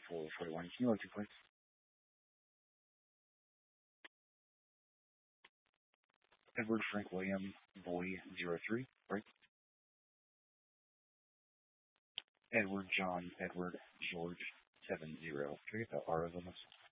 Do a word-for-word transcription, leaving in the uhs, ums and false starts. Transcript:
four forty-one. Can you like to play? Edward Frank William Boy zero three, right? Edward John Edward George seven zero. Can I get the R of them?